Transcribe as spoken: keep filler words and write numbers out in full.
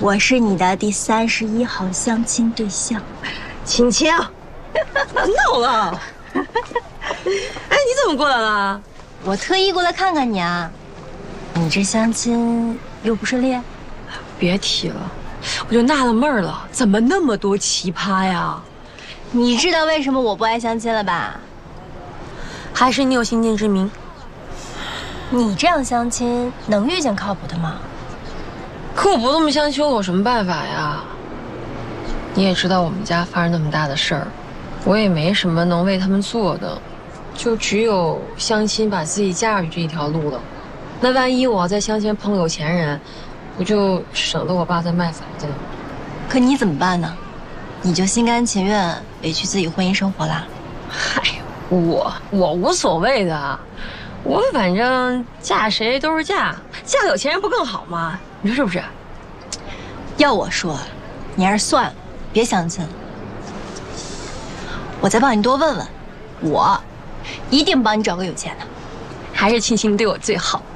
我是你的第三十一号相亲对象， 青青，闹了。哎，你怎么过来了？ 我特意过来看看你啊。你这相亲又不顺利？ 别提了，我就纳了闷了，怎么那么多奇葩呀？ 你知道为什么我不爱相亲了吧？ 还是你有先见之明？ 你这样相亲能遇见靠谱的吗？ 可我不这么相亲，我有什么办法呀？你也知道我们家发生那么大的事儿，我也没什么能为他们做的，就只有相亲把自己嫁出去这一条路了。那万一我要在乡间碰个有钱人，不就省得我爸再卖房子了？ 可你怎么办呢？你就心甘情愿委屈自己婚姻生活啦？ 嗨，我我无所谓的，我反正嫁谁都是嫁，嫁个有钱人不更好吗？你说是不是？ 要我说，你还是算了，别相亲了。我再帮你多问问，我一定帮你找个有钱的。 还是青青对我最好。